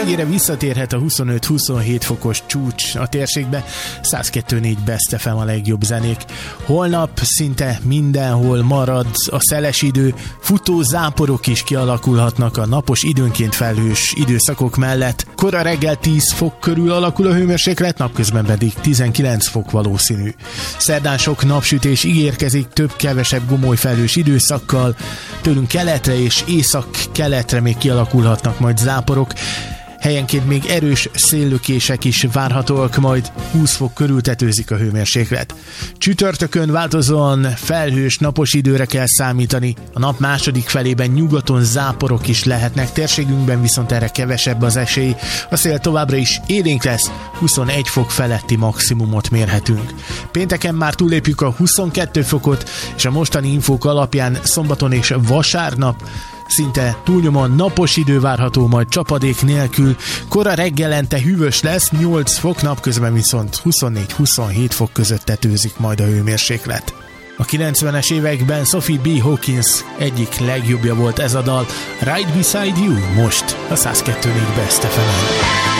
végére visszatérhet a 25-27 fokos csúcs a térségbe, 102.4 Best FM a legjobb zenék. Holnap szinte mindenhol marad a szeles idő, futó záporok is kialakulhatnak a napos, időnként felhős időszakok mellett. Kora reggel 10 fok körül alakul a hőmérséklet, napközben pedig 19 fok valószínű. Szerdán sok napsütés ígérkezik, több-kevesebb gomoly felhős időszakkal, tőlünk keletre és észak-keletre még kialakulhatnak majd záporok. Helyenként még erős széllökések is várhatóak, majd 20 fok körül tetőzik a hőmérséklet. Csütörtökön változóan felhős, napos időre kell számítani. A nap második felében nyugaton záporok is lehetnek, térségünkben viszont erre kevesebb az esély. A szél továbbra is élénk lesz, 21 fok feletti maximumot mérhetünk. Pénteken már túllépjük a 22 fokot, és a mostani infók alapján szombaton és vasárnap szinte túlnyomóan napos idő várható, majd csapadék nélkül. Kora reggelente hűvös lesz, 8 fok, napközben viszont 24-27 fok között tetőzik majd a hőmérséklet. A 90-es években Sophie B. Hawkins egyik legjobbja volt ez a dal, Right Beside You, most a 102.4 Best FM-en.